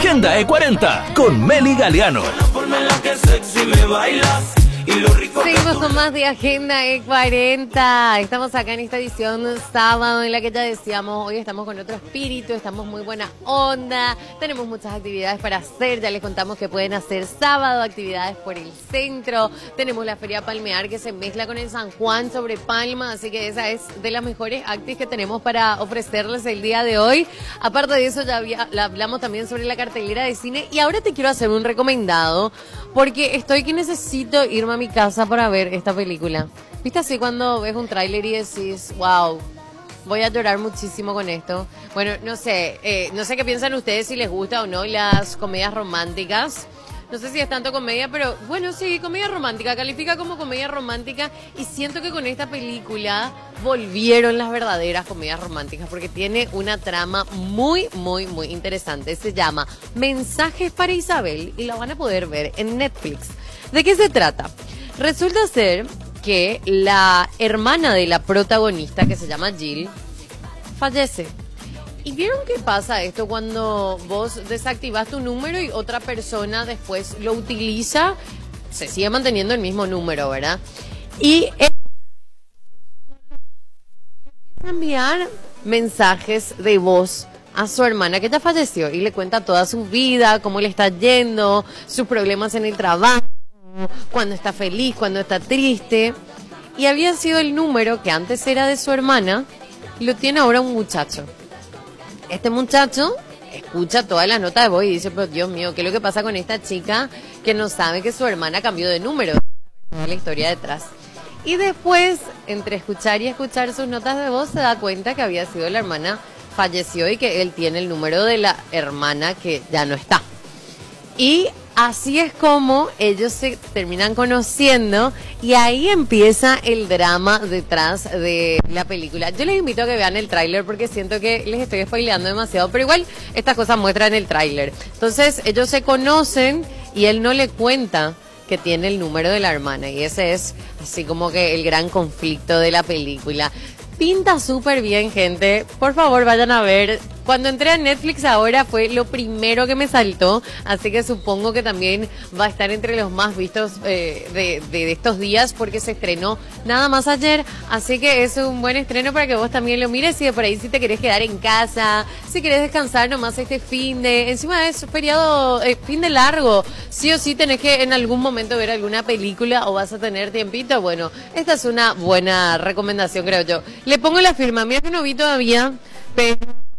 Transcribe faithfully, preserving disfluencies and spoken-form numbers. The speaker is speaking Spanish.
Agenda E cuarenta con Meli Galeano. Seguimos con más de Agenda E cuarenta. Estamos acá en esta edición sábado en la que ya decíamos, hoy estamos con otro espíritu, estamos muy buena onda, tenemos muchas actividades para hacer, ya les contamos que pueden hacer sábado, actividades por el centro, tenemos la Feria Palmear que se mezcla con el San Juan sobre Palma, así que esa es de las mejores actividades que tenemos para ofrecerles el día de hoy. Aparte de eso ya había, hablamos también sobre la cartelera de cine y ahora te quiero hacer un recomendado porque estoy que necesito irme a mi casa para ver esta película. ¿Viste así cuando ves un tráiler y decís, wow, voy a llorar muchísimo con esto? Bueno, no sé, eh, no sé qué piensan ustedes, si les gusta o no las comedias románticas. No sé si es tanto comedia, pero bueno, sí, comedia romántica, califica como comedia romántica y siento que con esta película volvieron las verdaderas comedias románticas porque tiene una trama muy, muy, muy interesante. Se llama Mensajes para Isabel y la van a poder ver en Netflix. ¿De qué se trata? Resulta ser que la hermana de la protagonista, que se llama Jill, fallece. ¿Y vieron qué pasa esto cuando vos desactivas tu número y otra persona después lo utiliza? Se sigue manteniendo el mismo número, ¿verdad? Y empieza a enviar mensajes de voz a su hermana que ya falleció y le cuenta toda su vida, cómo le está yendo, sus problemas en el trabajo, cuando está feliz, cuando está triste. Y había sido el número que antes era de su hermana y lo tiene ahora un muchacho. Este muchacho escucha toda la nota de voz y dice, pero Dios mío, ¿qué es lo que pasa con esta chica que no sabe que su hermana cambió de número? La historia detrás. Y después, entre escuchar y escuchar sus notas de voz, se da cuenta que había sido la hermana, falleció y que él tiene el número de la hermana que ya no está. Y así es como ellos se terminan conociendo y ahí empieza el drama detrás de la película. Yo les invito a que vean el tráiler porque siento que les estoy spoileando demasiado, pero igual estas cosas muestran el tráiler. Entonces ellos se conocen y él no le cuenta que tiene el número de la hermana y ese es así como que el gran conflicto de la película. Pinta súper bien, gente. Por favor, vayan a ver. Cuando entré a Netflix ahora fue lo primero que me saltó, así que supongo que también va a estar entre los más vistos eh, de, de, de estos días porque se estrenó nada más ayer, así que es un buen estreno para que vos también lo mires y de por ahí si te querés quedar en casa, si querés descansar nomás este fin de, encima es feriado, eh, fin de largo, sí o sí tenés que en algún momento ver alguna película o vas a tener tiempito, bueno, esta es una buena recomendación creo yo. Le pongo la firma, mira que no vi todavía, pero